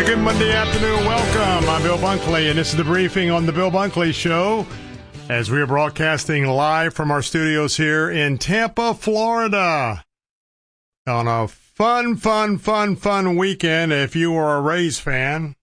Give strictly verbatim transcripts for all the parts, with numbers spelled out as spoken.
good Monday afternoon. Welcome. I'm Bill Bunkley, and this is the briefing on the Bill Bunkley Show as we are broadcasting live from our studios here in Tampa, Florida, on a fun, fun, fun, fun weekend if you are a Rays fan.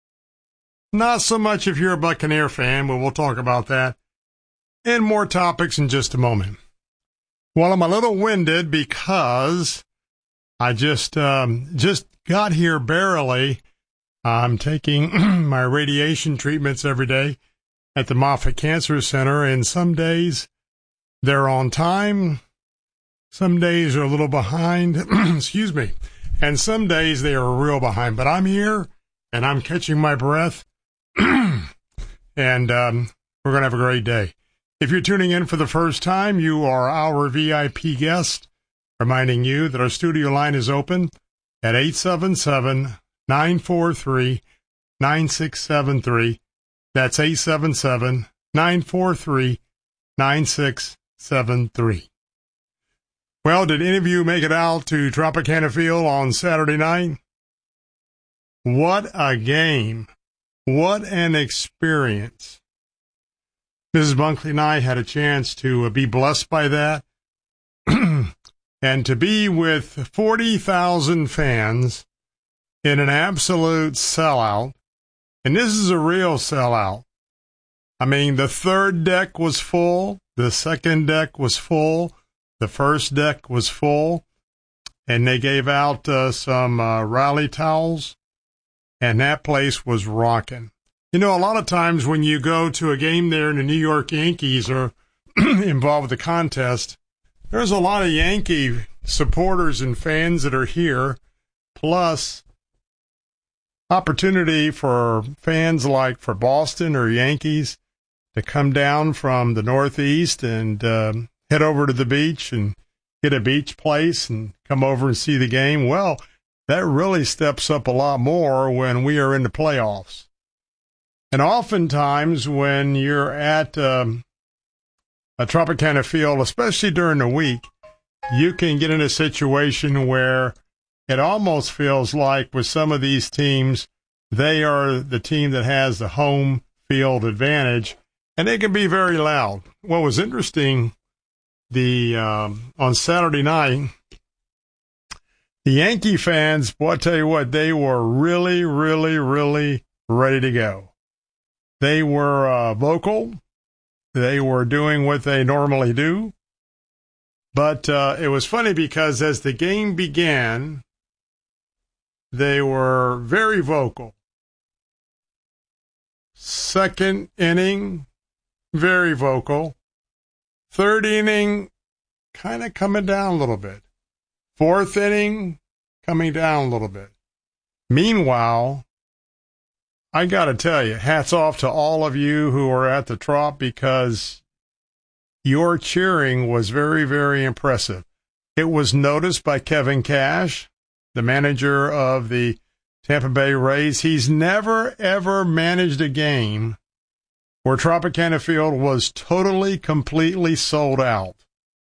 Not so much if you're a Buccaneer fan, but we'll talk about that and more topics in just a moment. Well, I'm a little winded because I just um, just got here barely. I'm taking my radiation treatments every day at the Moffitt Cancer Center, and some days they're on time, some days are a little behind, excuse me, and some days they are real behind. But I'm here, and I'm catching my breath, and um, we're going to have a great day. If you're tuning in for the first time, you are our V I P guest, reminding you that our studio line is open at eight seven seven, nine four three, nine six seven three. That's eight seven seven, nine four three, nine six seven three. Well, did any of you make it out to Tropicana Field on Saturday night? What a game. What an experience. Missus Bunkley and I had a chance to be blessed by that and to be with forty thousand fans in an absolute sellout. And this is a real sellout. I mean, the third deck was full. The second deck was full. The first deck was full. And they gave out uh, some uh, rally towels. And that place was rocking. You know, a lot of times when you go to a game there and the New York Yankees are involved with the contest, there's a lot of Yankee supporters and fans that are here, plus opportunity for fans like for Boston or Yankees to come down from the Northeast and um, head over to the beach and get a beach place and come over and see the game. Well, that really steps up a lot more when we are in the playoffs. And oftentimes when you're at um, a Tropicana Field, especially during the week, you can get in a situation where it almost feels like with some of these teams, they are the team that has the home field advantage, and they can be very loud. What was interesting, the um, on Saturday night, the Yankee fans, boy, I tell you what, they were really, really, really ready to go. They were uh, vocal. They were doing what they normally do. But uh, it was funny because as the game began, they were very vocal. Second inning, very vocal. Third inning, kind of coming down a little bit. Fourth inning, coming down a little bit. Meanwhile, I got to tell you, hats off to all of you who are at the Trop because your cheering was very, very impressive. It was noticed by Kevin Cash, the manager of the Tampa Bay Rays. He's never, ever managed a game where Tropicana Field was totally, completely sold out.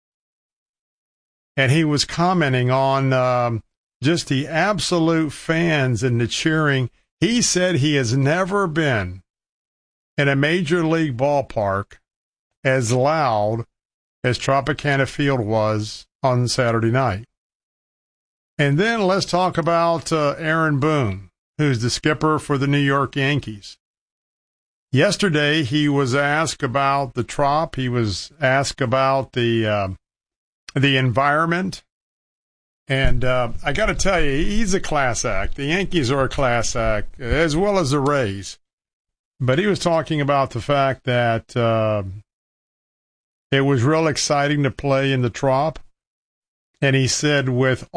And he was commenting on um, just the absolute fans and the cheering. He said he has never been in a major league ballpark as loud as Tropicana Field was on Saturday night. And then let's talk about uh, Aaron Boone, who's the skipper for the New York Yankees. Yesterday, he was asked about the Trop. He was asked about the uh, the environment. And uh, I got to tell you, he's a class act. The Yankees are a class act, as well as the Rays. But he was talking about the fact that uh, it was real exciting to play in the Trop. And he said with